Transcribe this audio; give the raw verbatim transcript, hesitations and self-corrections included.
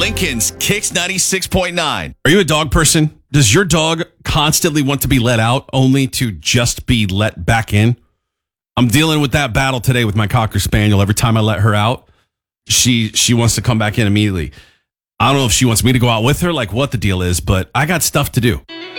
Lincoln's Kicks ninety-six point nine. Are you a dog person? Does your dog constantly want to be let out only to just be let back in? I'm dealing with that battle today with my Cocker Spaniel. Every time I let her out, she she wants to come back in immediately. I don't know if she wants me to go out with her, like what the deal is, but I got stuff to do.